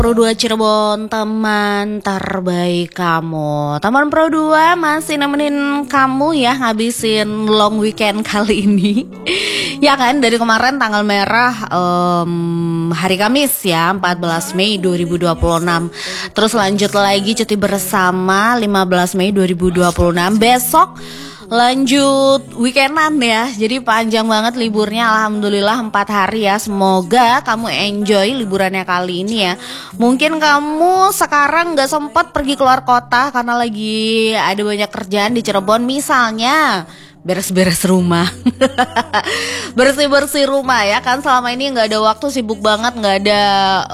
Pro 2 Cirebon, teman terbaik kamu. Teman Pro 2 masih nemenin kamu ya ngabisin long weekend kali ini. Ya kan, dari kemarin tanggal merah hari Kamis ya, 14 Mei 2026. Terus lanjut lagi cuti bersama 15 Mei 2026. Besok lanjut weekendan ya. Jadi panjang banget liburnya, alhamdulillah 4 hari ya. Semoga kamu enjoy liburannya kali ini ya. Mungkin kamu sekarang gak sempat pergi keluar kota karena lagi ada banyak kerjaan di Cirebon. Misalnya beres-beres rumah. Bersih-bersih rumah ya kan. Selama ini gak ada waktu, sibuk banget, gak ada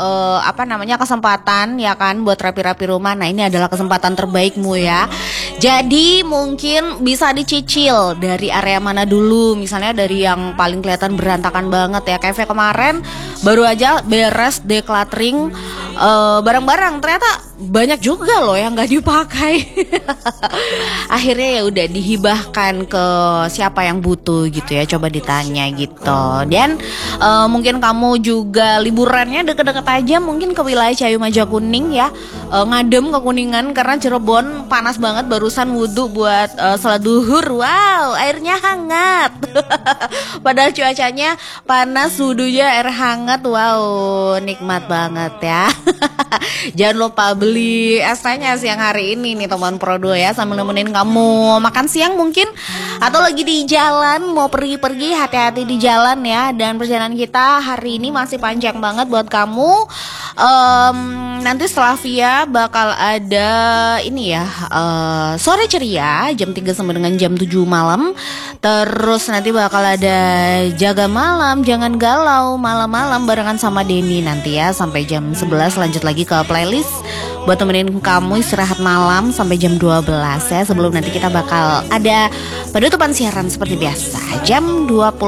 kesempatan ya kan buat rapi-rapi rumah. Nah, ini adalah kesempatan terbaikmu ya. Jadi mungkin bisa dicicil dari area mana dulu. Misalnya dari yang paling kelihatan berantakan banget ya. Kayak kemarin baru aja beres decluttering barang-barang, ternyata banyak juga loh yang gak dipakai. Akhirnya ya udah dihibahkan ke siapa yang butuh gitu ya, coba ditanya gitu. Dan mungkin kamu juga liburannya deket-deket aja, mungkin ke wilayah Cayu Majakuning ya, ngadem ke Kuningan karena Cirebon panas banget. Barusan wudhu buat salat duhur, wow airnya hangat. Padahal cuacanya panas, wudhunya air hangat, wow nikmat banget ya. Jangan lupa beli es tehnya siang hari ini nih teman Pro 2 ya, sambil nemenin kamu makan siang mungkin, atau lagi di jalan mau pergi-pergi, hati-hati di jalan ya. Dan perjalanan kita hari ini masih panjang banget buat kamu. Nanti setelah Via bakal ada ini ya, sore ceria jam 3 sampai dengan jam 7 malam. Terus nanti bakal ada jaga malam, jangan galau malam-malam barengan sama Denny nanti ya, sampai jam 11. Lanjut lagi ke playlist buat temenin kamu istirahat malam sampai jam 12 ya. Sebelum nanti kita bakal ada penutupan siaran seperti biasa jam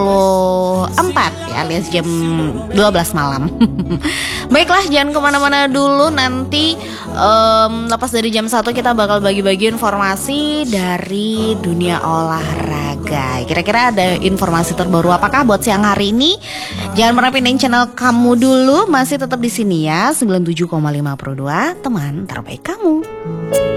24 ya, alias jam 12 malam. Baiklah, jangan kemana-mana dulu. Nanti lepas dari jam 1 kita bakal bagi-bagi informasi dari dunia olahraga. Kira-kira ada informasi terbaru apakah buat siang hari ini? Jangan pernah pindahin channel kamu dulu, masih tetap di sini ya, 97,5 Pro 2, teman terbaik kamu.